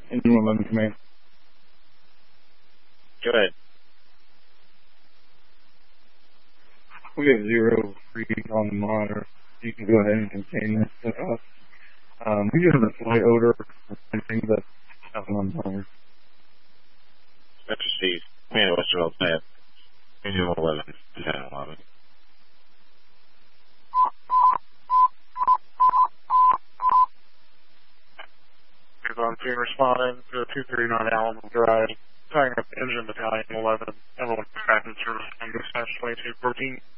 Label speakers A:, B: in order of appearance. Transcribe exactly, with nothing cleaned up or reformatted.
A: Engine eleven command.
B: Go ahead.
A: We have zero free on the monitor. You can go ahead and contain this to us. Um, we do have a slight odor or something, but nothing on the monitor.
B: That's Steve. Man, Westerville, Pat. Engine eleven, ten eleven.
C: On team responding to two thirty-nine Allen Drive, tying up engine battalion eleven. Everyone back in service on dispatch twenty-two fourteen.